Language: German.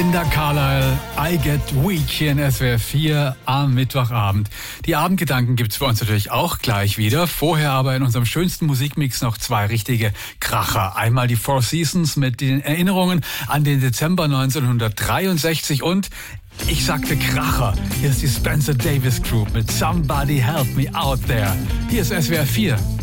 Linda Carlisle, I Get Weak hier in SWR 4 am Mittwochabend. Die Abendgedanken gibt's bei uns natürlich auch gleich wieder. Vorher aber in unserem schönsten Musikmix noch zwei richtige Kracher. Einmal die Four Seasons mit den Erinnerungen an den Dezember 1963 und ich sagte Kracher. Hier ist die Spencer Davis Group mit Somebody Help Me Out There. Hier ist SWR 4.